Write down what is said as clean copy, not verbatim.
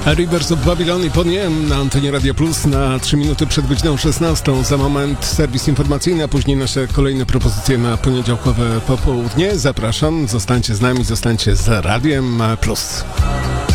Rivers of Babylon i Poniem na antenie Radio Plus na 3 minuty przed godziną 16. Za moment serwis informacyjny, a później nasze kolejne propozycje na poniedziałkowe popołudnie. Zapraszam, zostańcie z nami, zostańcie z Radiem Plus.